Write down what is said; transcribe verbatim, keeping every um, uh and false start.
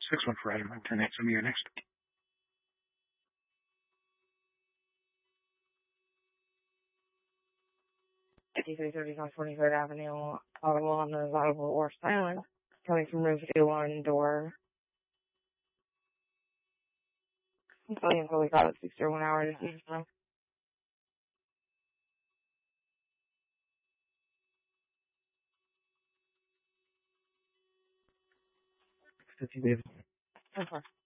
six one four, Adam. Turn next. You're next. fifty-three thirty South forty-third Avenue, audible on the audible or silent, coming from room fifty-one, door. Until until we got it six or one hour to see from. fifty, baby. So far.